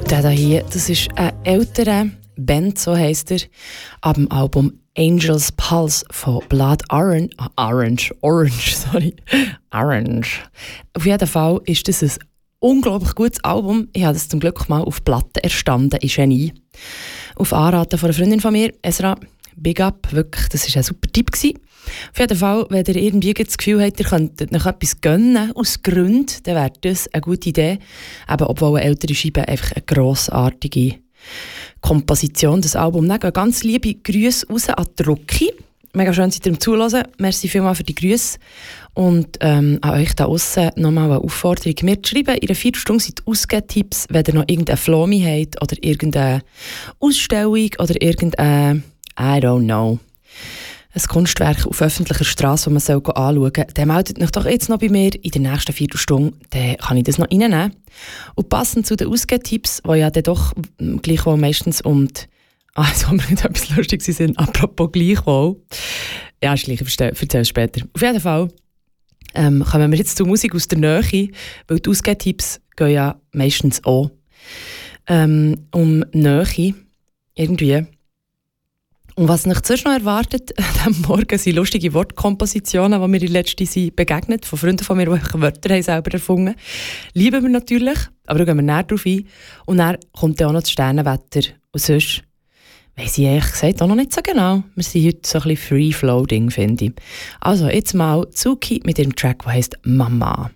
Der hier, das ist ein älterer Band, so heisst er, ab dem Album Angel's Pulse von Blood Orange. Auf jeden Fall ist das ein unglaublich gutes Album. Ich habe das zum Glück mal auf Platte erstanden, in Genie. Auf Anraten von einer Freundin von mir, Esra, Big Up, wirklich, das war ein super Tipp gewesen. Auf jeden Fall, wenn ihr irgendwie das Gefühl habt, ihr könntet noch etwas gönnen, aus Gründen, dann wäre das eine gute Idee. Eben, obwohl eine ältere Scheibe einfach eine grossartige Komposition, das Album. Dann gehen ganz liebe Grüße raus an die Rucki. Mega schön, seid ihr am Zuhören. Merci vielmals für die Grüße. Und an euch da aussen nochmal eine Aufforderung. Mir zu schreiben, in einer 4 Stunden sind Ausgehtipps, wenn ihr noch irgendeine Flomi habt oder irgendeine Ausstellung oder irgendeine, I don't know, ein Kunstwerk auf öffentlicher Straße, das man anschauen soll, dann meldet euch doch jetzt noch bei mir in der nächsten 4 Stunden, dann kann ich das noch reinnehmen. Und passend zu den Ausgehtipps, die ja dann doch gleichwohl meistens jetzt haben wir nicht etwas Lustiges sind, apropos gleichwohl. Ja, ist gleich, ich erzähle es später. Auf jeden Fall kommen wir jetzt zur Musik aus der Nähe, weil die Ausgehtipps gehen ja meistens auch um Nähe, irgendwie. Und was mich sonst noch erwartet, am Morgen sind lustige Wortkompositionen, die mir in letzter Zeit begegnet, von Freunden von mir, die Wörter haben selber erfunden haben. Lieben wir natürlich, aber da gehen wir näher drauf ein. Und dann kommt dann auch noch das Sternenwetter. Und sonst weiss ich ehrlich gesagt auch noch nicht so genau. Wir sind heute so ein bisschen free-floating, finde ich. Also, jetzt mal Zuki mit dem Track, der heisst «Mama».